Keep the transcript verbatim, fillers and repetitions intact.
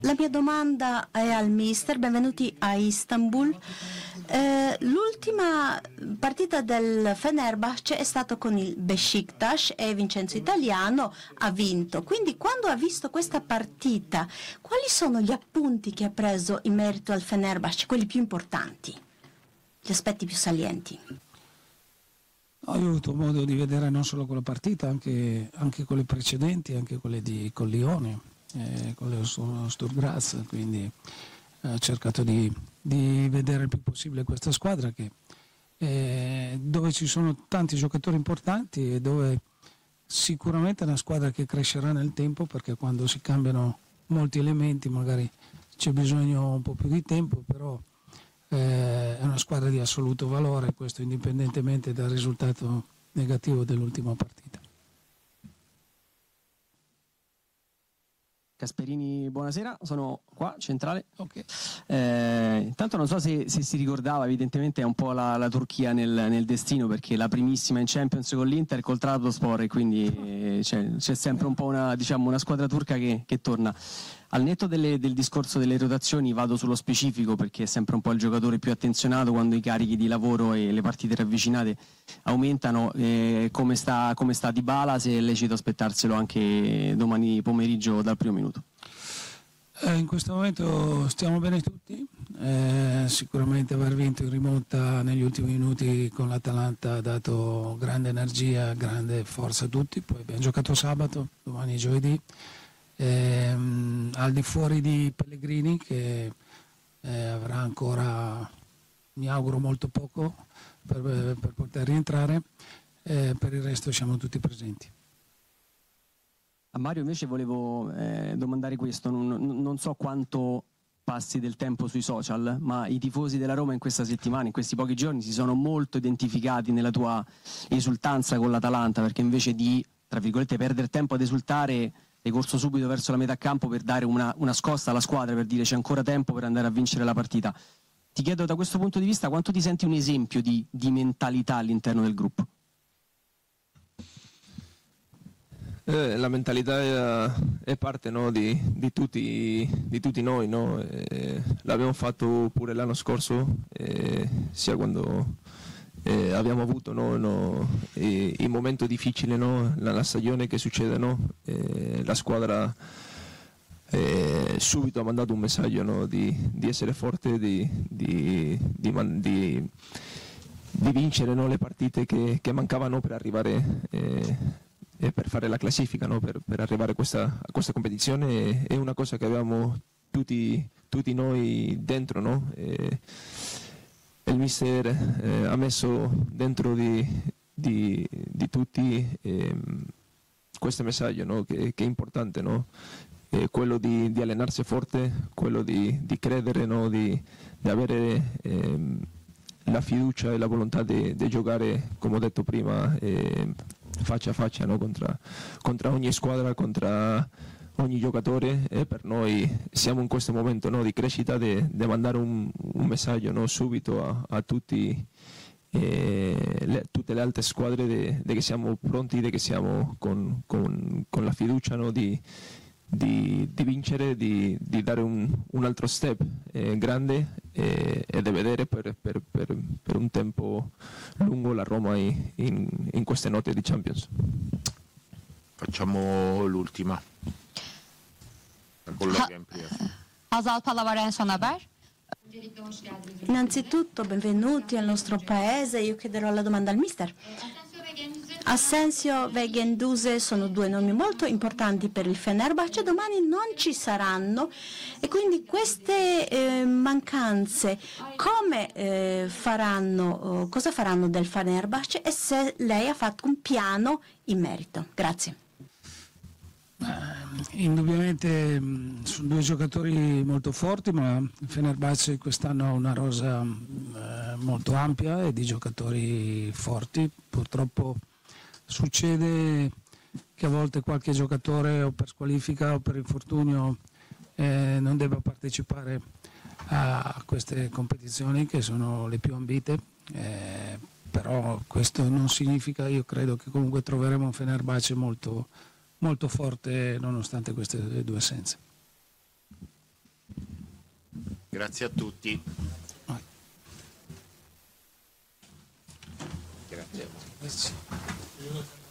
La mia domanda è al mister, benvenuti a Istanbul. Eh, l'ultima partita del Fenerbahce è stata con il Beşiktaş e Vincenzo Italiano ha vinto. Quindi quando ha visto questa partita, quali sono gli appunti che ha preso in merito al Fenerbahce, quelli più importanti, gli aspetti più salienti? No, io ho avuto modo di vedere non solo quella partita, anche, anche quelle precedenti, anche quelle di con Lione. Eh, con lo Sturm Graz, quindi ho cercato di, di vedere il più possibile questa squadra che, eh, dove ci sono tanti giocatori importanti e dove sicuramente è una squadra che crescerà nel tempo, perché quando si cambiano molti elementi magari c'è bisogno un po' più di tempo, però eh, è una squadra di assoluto valore, questo indipendentemente dal risultato negativo dell'ultima partita. Gasperini, buonasera, sono qua, centrale. Okay. Eh, intanto non so se, se si ricordava, evidentemente è un po' la, la Turchia nel, nel destino, perché la primissima in Champions con l'Inter col Trabzonspor, e quindi eh, c'è, c'è sempre un po' una, diciamo, una squadra turca che, che torna. Al netto delle, del discorso delle rotazioni vado sullo specifico, perché è sempre un po' il giocatore più attenzionato quando i carichi di lavoro e le partite ravvicinate aumentano. Eh, come sta, come sta Dybala, se è lecito aspettarselo anche domani pomeriggio dal primo minuto? Eh, in questo momento stiamo bene tutti, eh, sicuramente aver vinto in rimonta negli ultimi minuti con l'Atalanta ha dato grande energia, grande forza a tutti, poi abbiamo giocato sabato, domani giovedì. Ehm, al di fuori di Pellegrini che eh, avrà ancora, mi auguro, molto poco per, per poter rientrare, eh, per il resto siamo tutti presenti. A Mario invece volevo eh, domandare questo, non, non so quanto passi del tempo sui social, ma i tifosi della Roma in questa settimana, in questi pochi giorni, si sono molto identificati nella tua esultanza con l'Atalanta, perché invece di, tra virgolette, perdere tempo ad esultare, hai corso subito verso la metà campo per dare una, una scossa alla squadra, per dire c'è ancora tempo per andare a vincere la partita. Ti chiedo da questo punto di vista quanto ti senti un esempio di, di mentalità all'interno del gruppo? Eh, la mentalità è, è parte, no, di, di, tutti, di tutti noi, no? Eh, l'abbiamo fatto pure l'anno scorso, eh, sia quando eh, abbiamo avuto, no, no, eh, il momento difficile, no? la, la stagione che succede, no? eh, la squadra eh, subito ha mandato un messaggio, no? di, di essere forte, di, di, di, di, di vincere, no? le partite che, che mancavano per arrivare eh, e per fare la classifica, no? per, per arrivare a questa, a questa competizione. È una cosa che abbiamo tutti, tutti noi dentro, no? E il mister eh, ha messo dentro di, di, di tutti eh, questo messaggio, no? che, che è importante, no? eh, quello di, di allenarsi forte, quello di, di credere, no? di, di avere eh, la fiducia e la volontà di, di giocare, come ho detto prima, eh, faccia a faccia, no? Contra, contra ogni squadra, contra ogni giocatore, e per noi siamo in questo momento, no? di crescita, di mandare un, un messaggio, no? subito a, a tutti, eh, le, tutte le altre squadre di che siamo pronti, di che siamo con, con, con la fiducia, no? di, di, di vincere, di, di dare un, un altro step eh, grande e, e di vedere per, per, per, per un tempo lungo la Roma in, in, in queste note di Champions. Facciamo l'ultima. La collega in privato. Hazal Palavaren, Son Haber. Innanzitutto benvenuti al nostro paese, io chiederò la domanda al mister. Asensio e Guendouzi sono due nomi molto importanti per il Fenerbahce, domani non ci saranno e quindi queste eh, mancanze come eh, faranno, eh, cosa faranno del Fenerbahce e se lei ha fatto un piano in merito. Grazie. Indubbiamente mh, sono due giocatori molto forti, ma il Fenerbahce quest'anno ha una rosa eh, molto ampia e di giocatori forti. Purtroppo succede che a volte qualche giocatore o per squalifica o per infortunio eh, non debba partecipare a queste competizioni che sono le più ambite, eh, però questo non significa, io credo che comunque troveremo un Fenerbahce molto molto forte nonostante queste due assenze. Grazie a tutti. Grazie.